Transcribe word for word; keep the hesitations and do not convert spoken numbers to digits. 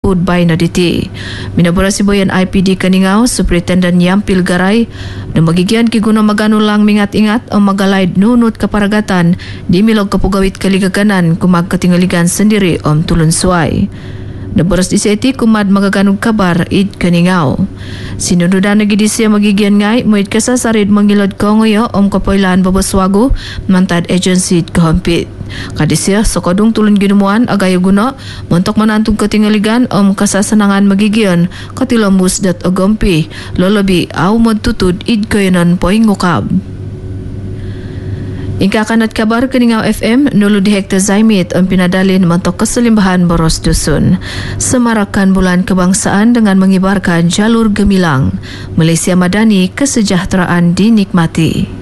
by Naditi. Minaburasi boyan I P D Kaningao, Superintendent Yampil Garay, na magigian kiguno magano lang mingat-ingat ang magalaid nunut kaparagatan di milog kapugawit kaligaganan kumagkatingaligan sendiri om tulunsuay. Naburas di sa iti kumad magaganong kabar id Kaningao. Sinunudan na gidi siya magigian ngay mo id kasasarid mangilod ko ngayo om kapoylaan babaswago mantad agency id kahampit. Kadisya sa kadung tulun ginumuan agayo guno montok manantong katingaligan om kasasanangan magigian katilamus dat agompi lolobi aw modtutud id kayanan poingukab. Ingkakanat kabar Kaningao F M nulo dihekta zaimit ang pinadalin mantok kasalimbahan Boros Dusun. Semarakan bulan kebangsaan dengan mengibarkan jalur gemilang. Malaysia Madani kesejahteraan dinikmati.